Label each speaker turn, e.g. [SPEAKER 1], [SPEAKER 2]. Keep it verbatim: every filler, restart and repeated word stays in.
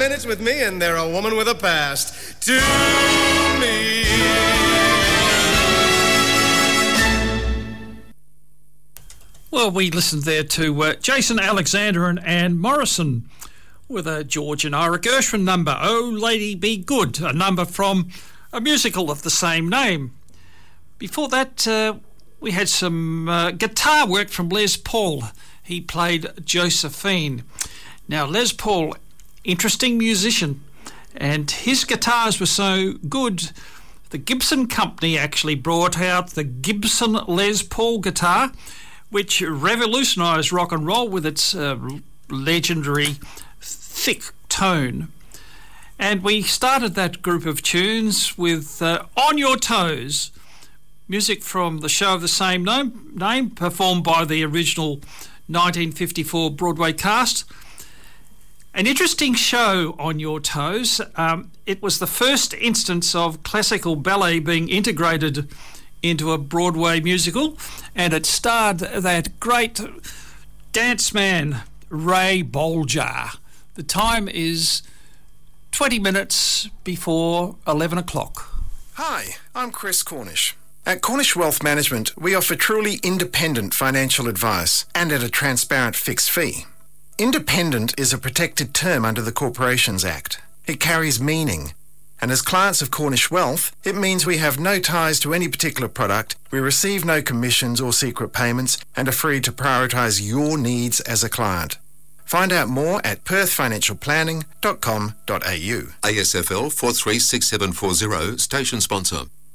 [SPEAKER 1] minutes with me and they're a woman with a past. To me.
[SPEAKER 2] Well, we listened there to uh, Jason Alexander and Anne Morrison with a George and Ira Gershwin number, Oh Lady Be Good, a number from a musical of the same name. Before that, uh, we had some uh, guitar work from Les Paul. He played Josephine. Now, Les Paul, interesting musician, and his guitars were so good, the Gibson Company actually brought out the Gibson Les Paul guitar, which revolutionised rock and roll with its uh, legendary thick tone. And we started that group of tunes with uh, On Your Toes, music from the show of the same name, name, performed by the original nineteen fifty-four Broadway cast. An interesting show, On Your Toes. Um, it was the first instance of classical ballet being integrated into a Broadway musical, and it starred that great dance man, Ray Bolger. The time is twenty minutes before eleven o'clock.
[SPEAKER 3] Hi, I'm Chris Cornish. At Cornish Wealth Management, we offer truly independent financial advice and at a transparent fixed fee. Independent is a protected term under the Corporations Act. It carries meaning. And as clients of Cornish Wealth, it means we have no ties to any particular product, we receive no commissions or secret payments, and are free to prioritise your needs as a client. Find out more at perth financial planning dot com dot a u.
[SPEAKER 4] A S F L four three six seven four zero, station sponsor.